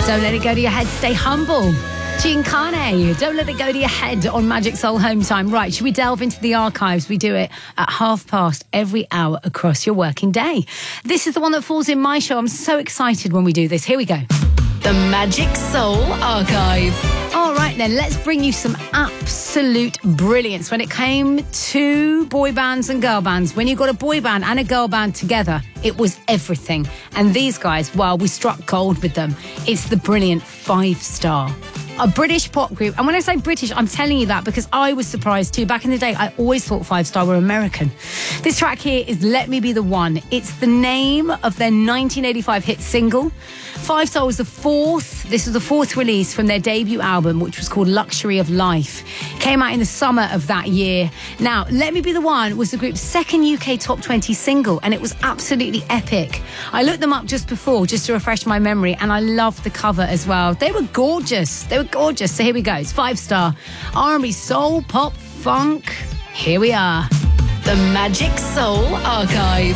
Don't let it go to your head. Stay humble. Giancane, Don't Let It Go to Your Head on Magic Soul Home Time. Right, should we delve into the archives? We do it at past every hour across your working day. This is the one that falls in my show. I'm so excited when we do this. Here we go. The Magic Soul Archive. All right, then, let's bring you some absolute brilliance when it came to boy bands and girl bands. When you got a boy band and a girl band together, it was everything. And these guys, well, we struck gold with them. It's the brilliant Five Star. A British pop group. And when I say British, I'm telling you that because I was surprised too. Back in the day, I always thought Five Star were American. This track here is Let Me Be the One. It's the name of their 1985 hit single. Five Star was the fourth release from their debut album, which was called Luxury of Life. Came out in the summer of that year. Now, Let Me Be the One was the group's second UK top 20 single, and it was absolutely epic. I looked them up just before, just to refresh my memory, and I loved the cover as well. They were gorgeous. So here we go. It's Five Star. R&B, soul, pop, funk. Here we are. The Magic Soul Archive.